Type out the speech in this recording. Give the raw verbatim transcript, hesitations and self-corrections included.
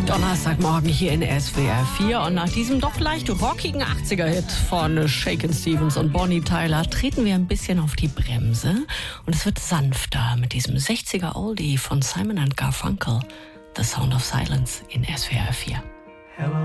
Donnerstagmorgen hier in S W R vier und nach diesem doch leicht rockigen achtziger-Hit von Shakin' Stevens und Bonnie Tyler treten wir ein bisschen auf die Bremse und es wird sanfter mit diesem sechziger-Oldie von Simon and Garfunkel, The Sound of Silence in S W R vier. Hello.